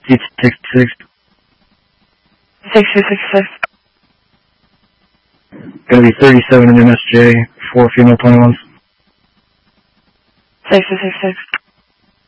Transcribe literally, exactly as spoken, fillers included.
It's six six. Six six six six. Gonna be thirty-seven in M S J, four female twenty-ones. Six six six six.